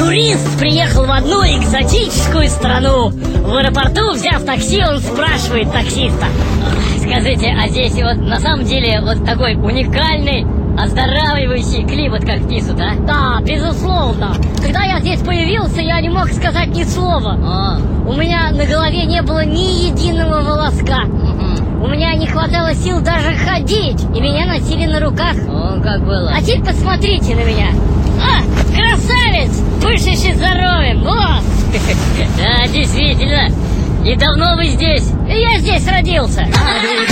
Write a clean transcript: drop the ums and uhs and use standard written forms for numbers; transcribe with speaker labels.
Speaker 1: Турист приехал в одну экзотическую страну. В аэропорту, взяв такси, он спрашивает таксиста: скажите, а здесь вот на самом деле вот такой уникальный, оздоравливающий климат, как пишут, а? Да, безусловно. Когда я здесь появился, я не мог сказать ни слова. У меня на голове не было ни единого волоска. У меня не хватало сил даже ходить, и меня носили на руках.
Speaker 2: О, как было.
Speaker 1: А теперь посмотрите на меня. Красавец! Пышущий здоровьем! Вот!
Speaker 2: Да, действительно. И давно вы здесь?
Speaker 1: Я здесь родился.